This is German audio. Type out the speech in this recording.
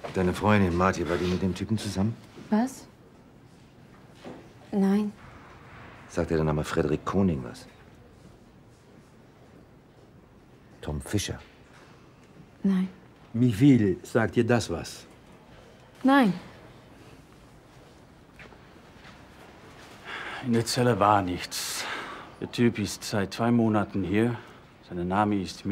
Deine Freundin Marti, war die mit dem Typen zusammen? Was? Nein. Sagt dir der Name Frederik Koning was? Tom Fischer? Nein. Michel, sagt dir das was? Nein. In der Zelle war nichts. Der Typ ist seit 2 Monaten hier. Sein Name ist